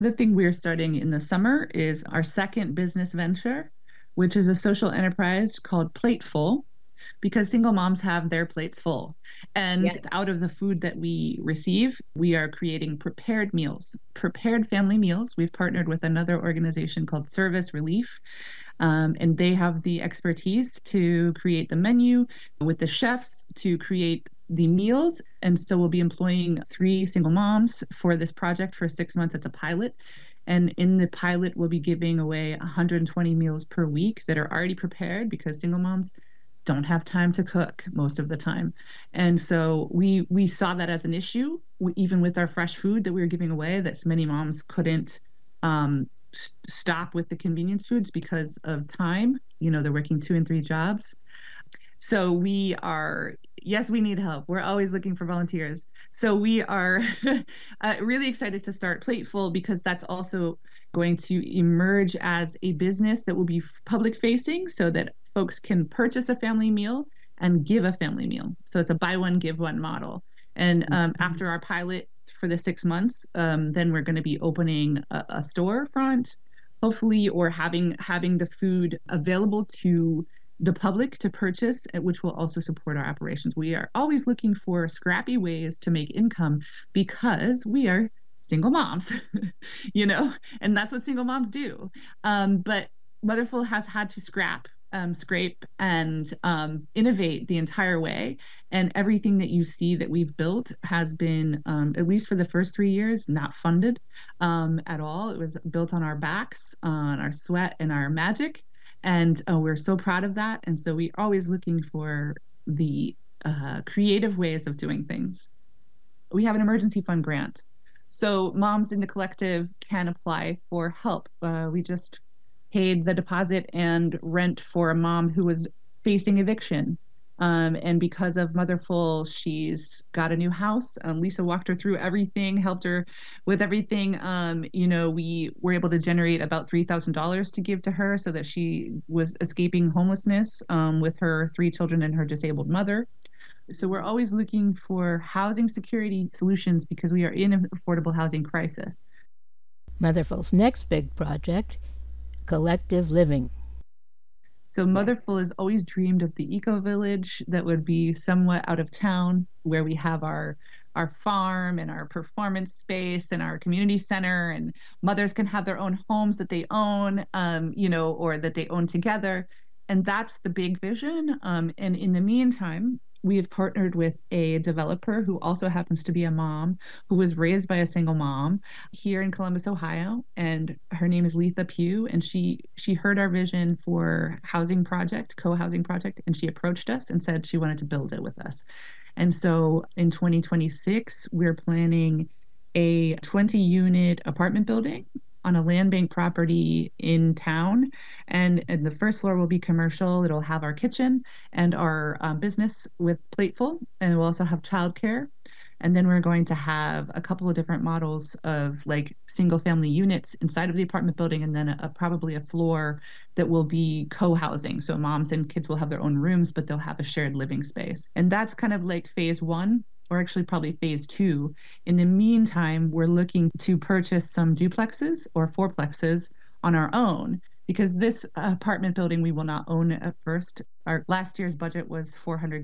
The thing we're starting in the summer is our second business venture, which is a social enterprise called Plateful, because single moms have their plates full. Yeah. And out of the food that we receive, we are creating prepared meals, prepared family meals. We've partnered with another organization called Service Relief, and they have the expertise to create the menu with the chefs to create the meals. And so we'll be employing three single moms for this project for 6 months. It's a pilot. And in the pilot, we'll be giving away 120 meals per week that are already prepared because single moms don't have time to cook most of the time. And so we saw that as an issue, even with our fresh food that we were giving away, that many moms couldn't um, stop with the convenience foods because of time. You know, they're working two and three jobs. So we are, yes, we need help. We're always looking for volunteers. So we are really excited to start Plateful because that's also going to emerge as a business that will be public facing so that folks can purchase a family meal and give a family meal. So it's a buy one, give one model. And after our pilot for the 6 months, then we're going to be opening a storefront, hopefully, or having the food available to the public to purchase, which will also support our operations. We are always looking for scrappy ways to make income because we are single moms, you know, and that's what single moms do. But Motherful has had to scrape, and innovate the entire way. And everything that you see that we've built has been, at least for the first 3 years, not funded at all. It was built on our backs, on our sweat and our magic. And we're so proud of that. And so we're always looking for the creative ways of doing things. We have an emergency fund grant. So moms in the collective can apply for help. We just paid the deposit and rent for a mom who was facing eviction. And because of Motherful, she's got a new house. Lisa walked her through everything, helped her with everything. We were able to generate about $3,000 to give to her so that she was escaping homelessness with her three children and her disabled mother. So we're always looking for housing security solutions because we are in an affordable housing crisis. Motherful's next big project, collective living. So Yeah. Motherful has always dreamed of the eco village that would be somewhat out of town, where we have our farm and our performance space and our community center, and mothers can have their own homes that they own, or that they own together. And that's the big vision. And in the meantime, we have partnered with a developer who also happens to be a mom who was raised by a single mom here in Columbus, Ohio, and her name is Letha Pugh, and she heard our vision for housing project, co-housing project, and she approached us and said she wanted to build it with us. And so in 2026, we're planning a 20 unit apartment building on a land bank property in town. And the first floor will be commercial. It'll have our kitchen and our business with Plateful, and we'll also have childcare. And then we're going to have a couple of different models of like single family units inside of the apartment building, and then probably a floor that will be co-housing. So moms and kids will have their own rooms, but they'll have a shared living space. And that's kind of like phase one, or actually probably phase two. In the meantime, we're looking to purchase some duplexes or fourplexes on our own because this apartment building we will not own at first. Our last year's budget was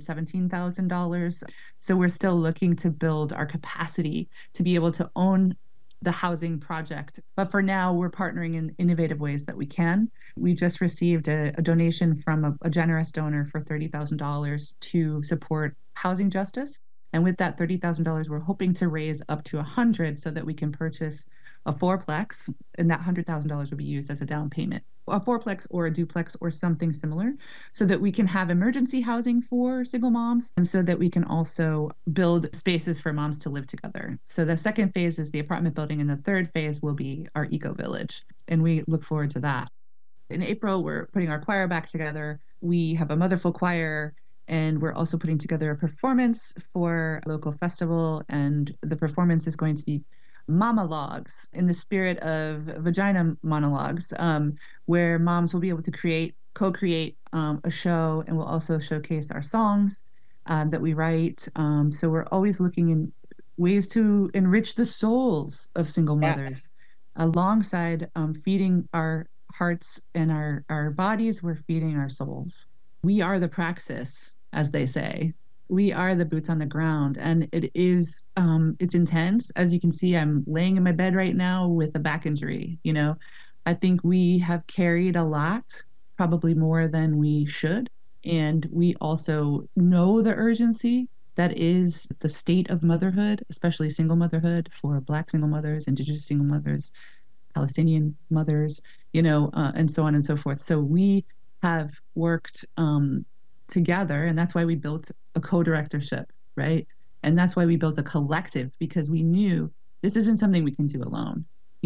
$417,000. So we're still looking to build our capacity to be able to own the housing project. But for now, we're partnering in innovative ways that we can. We just received a donation from a generous donor for $30,000 to support housing justice. And with that $30,000, we're hoping to raise up to 100 so that we can purchase a fourplex, and that $100,000 will be used as a down payment, a fourplex or a duplex or something similar, so that we can have emergency housing for single moms and so that we can also build spaces for moms to live together. So the second phase is the apartment building, and the third phase will be our eco village. And we look forward to that. In April, we're putting our choir back together. We have a Motherful choir, and we're also putting together a performance for a local festival. And the performance is going to be monologues in the spirit of vagina monologues, where moms will be able to co-create a show, and we'll also showcase our songs that we write. So we're always looking in ways to enrich the souls of single Yeah. mothers. alongside feeding our hearts and our bodies, we're feeding our souls. We are the praxis, as they say. We are the boots on the ground, and it's intense. As you can see, I'm laying in my bed right now with a back injury. I think we have carried a lot, probably more than we should, and we also know the urgency that is the state of motherhood, especially single motherhood for Black single mothers, Indigenous single mothers, Palestinian mothers, and so on and so forth. So we have worked together, and that's why we built a co-directorship, right? And that's why we built a collective, because we knew this isn't something we can do alone,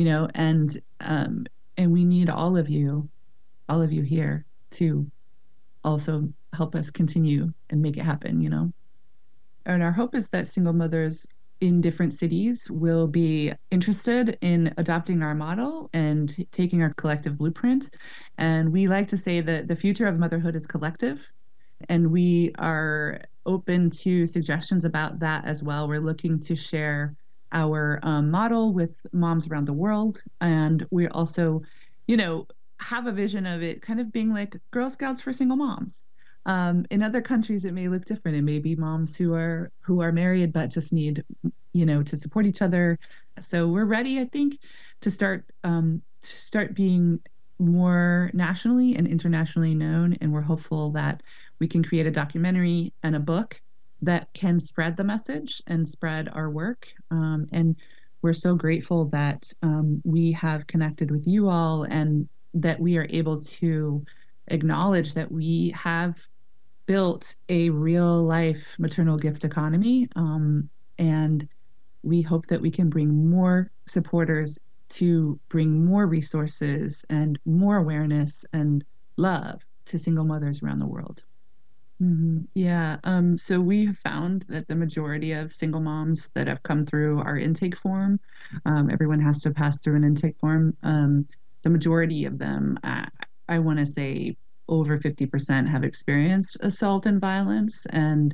and we need all of you here to also help us continue and make it happen. And our hope is that single mothers in different cities will be interested in adopting our model and taking our collective blueprint. And we like to say that the future of motherhood is collective, and we are open to suggestions about that as well. We're looking to share our model with moms around the world, and we also, have a vision of it kind of being like Girl Scouts for single moms. In other countries, it may look different. It may be moms who are married but just need, to support each other. So we're ready, I think, to start being more nationally and internationally known. And we're hopeful that we can create a documentary and a book that can spread the message and spread our work. And we're so grateful that we have connected with you all, and that we are able to acknowledge that we have built a real life maternal gift economy. And we hope that we can bring more supporters to bring more resources and more awareness and love to single mothers around the world. Yeah. So we have found that the majority of single moms that have come through our intake form, everyone has to pass through an intake form. The majority of them, I want to say over 50%, have experienced assault and violence. And,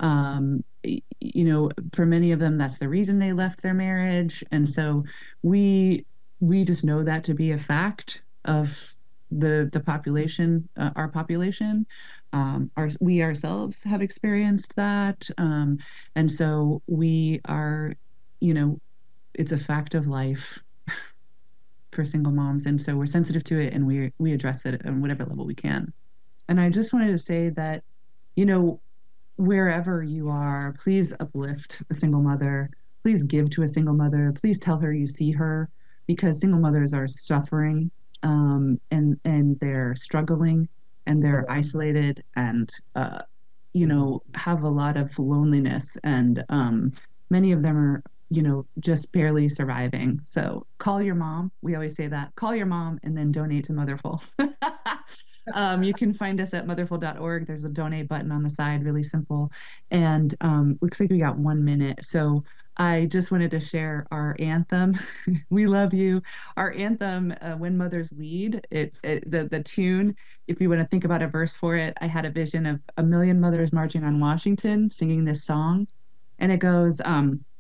for many of them, that's the reason they left their marriage. And so we just know that to be a fact of the population, our population. We ourselves have experienced that. And so we are, it's a fact of life for single moms. And so we're sensitive to it, and we address it on whatever level we can. And I just wanted to say that, wherever you are, please uplift a single mother. Please give to a single mother. Please tell her you see her, because single mothers are suffering, and they're struggling, and they're isolated, and have a lot of loneliness, and many of them are just barely surviving. So call your mom. We always say that. Call your mom and then donate to Motherful. You can find us at motherful.org. There's a donate button on the side, really simple. And looks like we got 1 minute. So I just wanted to share our anthem. We love you. Our anthem, When Mothers Lead, the tune, if you want to think about a verse for it, I had a vision of a million mothers marching on Washington singing this song. And it goes,